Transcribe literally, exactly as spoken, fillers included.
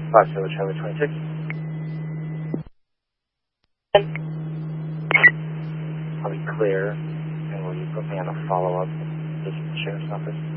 Fox Zero Charlie twenty-six. I'll be clear, and will you put me on a follow-up? This is the sheriff's office.